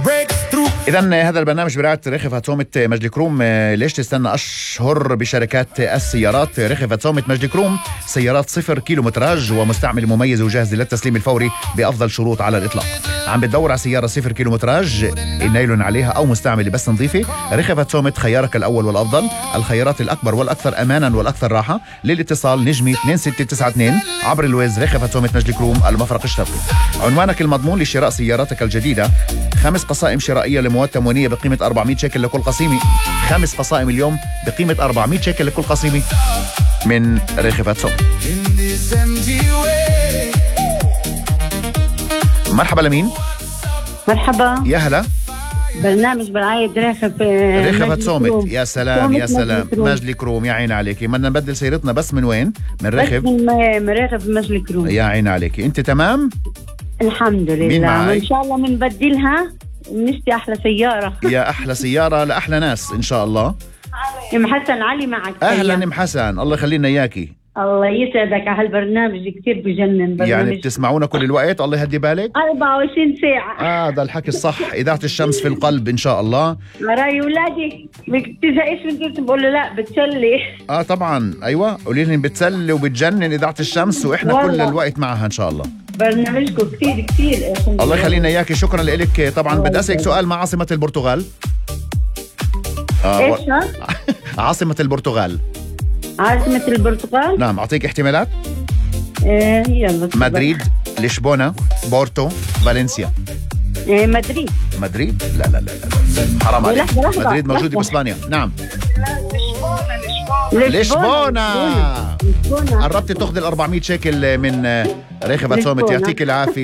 إذن هذا البرنامج برعاية رخفة صومة مجدي كروم. ليش تستنى أشهر بشركات السيارات؟ رخفة صومة مجدي كروم سيارات 0 كيلومتراج ومستعمل مميز وجاهز للتسليم الفوري بأفضل شروط على الإطلاق. عم بتدور على سيارة 0 كيلومتراج نايلون عليها أو مستعمل بس نظيفة؟ رخفة صومة خيارك الأول والأفضل، الخيارات الأكبر والأكثر أمانا والأكثر راحة. للاتصال نجمي 2692 عبر الويز. رخفة صومة مجدي كروم المفرق الشرقي. عنوانك المضمون لشراء سياراتك الجديدة. 5 قصائم شرائية لمواد تموينية بقيمة 400 شيكل لكل قسيمة. 5 قصائم اليوم بقيمة 400 شيكل لكل قسيمة من رخفة صومة. مرحبا لمين؟ مرحبا، يا هلا. برنامج برعاية رخفة صومت. يا سلام يا سلام، مجدي كروم. يا عين عليكي. بدنا نبدل سيرتنا بس من وين؟ من رخف. من رخف مجدي كروم. يا عين عليكي. انت تمام؟ الحمد لله. مين معي؟ وان شاء الله بنبدلها ونشتي احلى سيارة. يا احلى سيارة لاحلى ناس ان شاء الله. ام حسن علي معك. اهلا ام حسن، الله يخلينا اياكي. الله يسعدك على هالبرنامج، كتير بجنن برنامج. يعني بتسمعونا كل الوقت؟ الله يهدي بالك. 24 ساعة. هذا الحكي الصح. إذاعة الشمس في القلب إن شاء الله. راي ولادي بتزهقش من بقول له لا بتسلي. طبعا أيوة، قولي لي بتسلي وبتجنن إذاعة الشمس وإحنا والله كل الوقت معها إن شاء الله. برنامجكم كتير كتير. الله يخلينا إياكي. شكرا لك. طبعا بدي أسألك سؤال. ما عاصمة البرتغال؟ إيش؟ عاصمة البرتغال. عاصمة البرتغال؟ نعم. أعطيك احتمالات. يلا. مدريد، لشبونة، بورتو، فالنسيا. مدريد. مدريد؟ لا لا لا لا، حرام عليك. مدريد موجودة بإسبانيا. نعم. لشبونة. قربتي تاخذي ال 400 شيكل من رخفة صومت. يعطيك العافية.